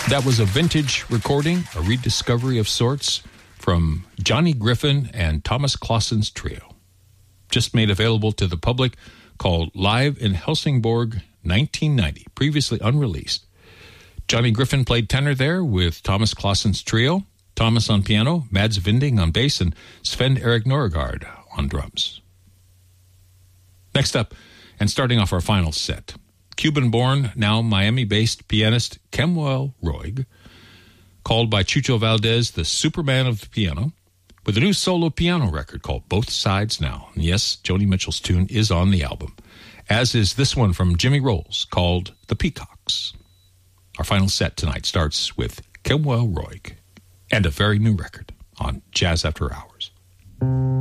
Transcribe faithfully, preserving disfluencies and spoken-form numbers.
That was a vintage recording, a rediscovery of sorts, from Johnny Griffin and Thomas Claessen's trio. Just made available to the public, called Live in Helsingborg nineteen ninety, previously unreleased. Johnny Griffin played tenor there with Thomas Claessen's trio, Thomas on piano, Mads Vinding on bass, and Sven Erik Nørgaard on drums. Next up, and starting off our final set, Cuban-born, now Miami-based pianist Kemuel Roig, called by Chucho Valdez the Superman of the piano, with a new solo piano record called Both Sides Now. And yes, Joni Mitchell's tune is on the album, as is this one from Jimmy Rolls called The Peacocks. Our final set tonight starts with Kemuel Roig and a very new record on Jazz After Hours.